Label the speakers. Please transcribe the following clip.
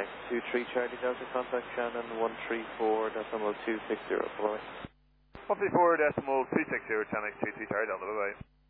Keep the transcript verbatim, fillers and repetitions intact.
Speaker 1: X two three Charlie Delta, contact Shannon one three four decimal two six zero. Bye.
Speaker 2: one three four decimal two six zero, ten X two three Charlie Delta, bye bye.